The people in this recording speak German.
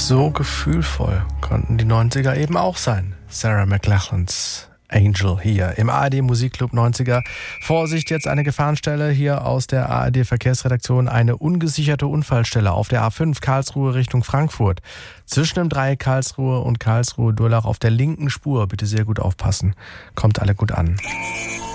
So gefühlvoll konnten die 90er eben auch sein. Sarah McLachlans Angel hier im ARD Musikclub 90er. Vorsicht, jetzt eine Gefahrenstelle hier aus der ARD Verkehrsredaktion. Eine ungesicherte Unfallstelle auf der A5 Karlsruhe Richtung Frankfurt. Zwischen dem Dreieck Karlsruhe und Karlsruhe-Durlach auf der linken Spur. Bitte sehr gut aufpassen. Kommt alle gut an.